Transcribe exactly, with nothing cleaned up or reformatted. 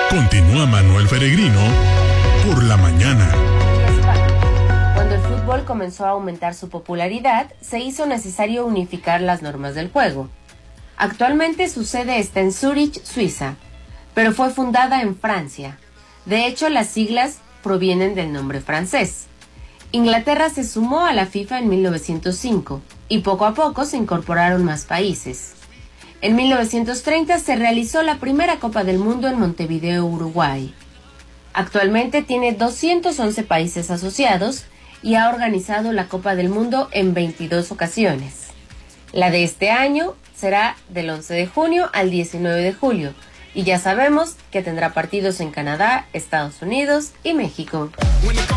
Continúa Manuel Peregrino por la mañana. Cuando el fútbol comenzó a aumentar su popularidad, se hizo necesario unificar las normas del juego. Actualmente su sede está en Zúrich, Suiza, pero fue fundada en Francia. De hecho, las siglas provienen del nombre francés. Inglaterra se sumó a la FIFA en mil novecientos cinco y poco a poco se incorporaron más países. En mil novecientos treinta se realizó la primera Copa del Mundo en Montevideo, Uruguay. Actualmente tiene doscientos once países asociados y ha organizado la Copa del Mundo en veintidós ocasiones. La de este año será del once de junio al diecinueve de julio y ya sabemos que tendrá partidos en Canadá, Estados Unidos y México.